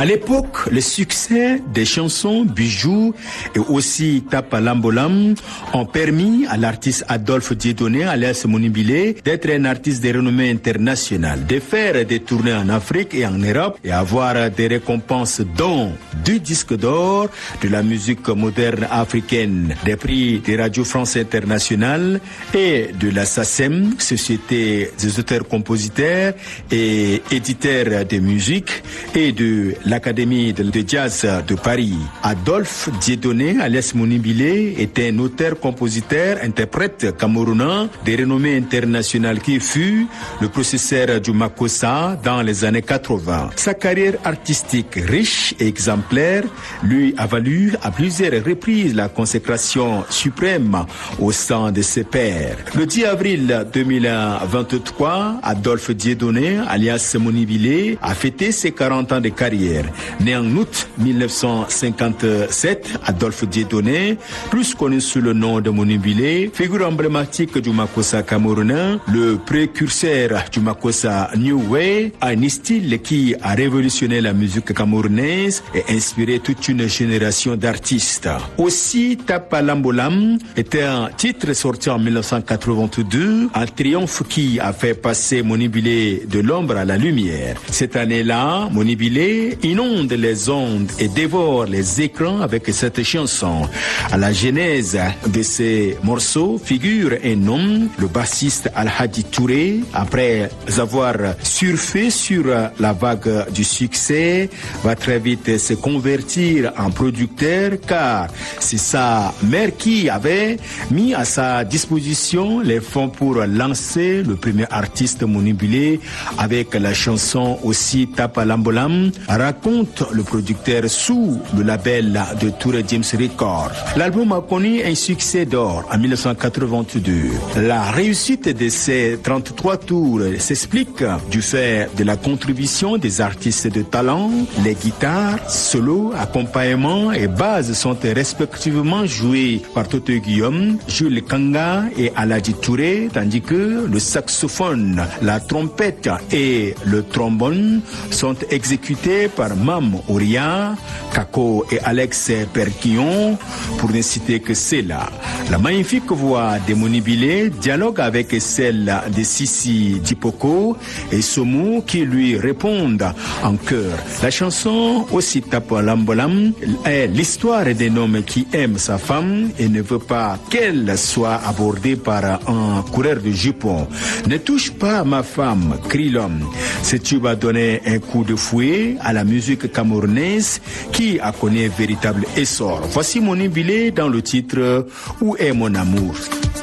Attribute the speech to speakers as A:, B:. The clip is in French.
A: À l'époque, le succès des chansons Bijoux et aussi Tapa Lambolam ont permis à l'artiste Adolphe Dieudonné, alias Monibile, d'être un artiste de renommée internationale, de faire des tournées en Afrique et en Europe et avoir des récompenses dont 2 disques d'or de la musique moderne africaine, des prix de Radio France Internationale et de la SACEM, Société des auteurs-compositeurs et éditeurs de musique, et de l'Académie de jazz de Paris. Adolphe Dieudonné, alias Monibile, est un auteur-compositeur, interprète camerounais de renommée internationale qui fut le processeur du Makossa dans les années 80. Sa carrière artistique riche et exemplaire lui a valu à plusieurs reprises la consécration suprême au sein de ses pairs. Le 10 avril 2023, Adolphe Dieudonné, alias Monibile, a fêté ses 40 ans de carrière. Né en août 1957, Adolphe Dieudonné, plus connu sous le nom de Monibile, figure emblématique du Makossa camerounais, le précurseur du Makossa New Way, un style qui a révolutionné la musique camerounaise et inspiré toute une génération d'artistes. Aussi, Tapa Lambolam était un titre sorti en 1982, un triomphe qui a fait passer Monibile de l'ombre à la lumière. Cette année-là, Monibile inonde les ondes et dévore les écrans avec cette chanson. À la genèse de ces morceaux figure un homme, le bassiste Al-Hadi Touré. Après avoir surfé sur la vague du succès, va très vite se convertir en producteur, car c'est sa mère qui avait mis à sa disposition les fonds pour lancer le premier artiste Monibile avec la chanson aussi Tapa Lambolam, raconte le producteur sous le label de Touré James Records. L'album a connu un succès d'or en 1982. La réussite de ces 33 tours s'explique du fait de la contribution des artistes de talent. Les guitares, solos, accompagnements et basses sont respectivement joués par Toto Guillaume, Jules Kanga et Alhaji Touré, tandis que le saxophone, la trompette et le trombone sont exécutés par Mam Ouria, Kako et Alex Perquillon, pour ne citer que cela. La magnifique voix de Monibile dialogue avec celle de Sissi Dipoko et Somu qui lui répondent en chœur. La chanson aussi Tapa Lambolam est l'histoire d'un homme qui aime sa femme et ne veut pas qu'elle soit abordée par un coureur de jupons. Ne touche pas ma femme, crie l'homme. Ce tube a donné un coup de fouet à la musique camerounaise qui a connu un véritable essor. Voici Monibile dans le titre Où est mon amour?